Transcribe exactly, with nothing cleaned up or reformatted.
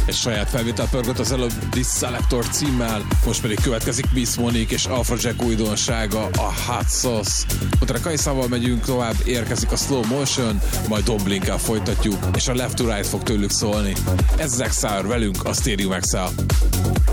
Egy saját felvétel pörgött az előbb Disselector címmel, most pedig következik Miss Monique és Afrojack újdonsága, a Hot Sauce. Utána Kajszával megyünk tovább, érkezik a Slow Motion, majd Don Blinkkal folytatjuk, és a Left to Right fog tőlük szólni. Ez az Exile velünk, a Stadium Exile.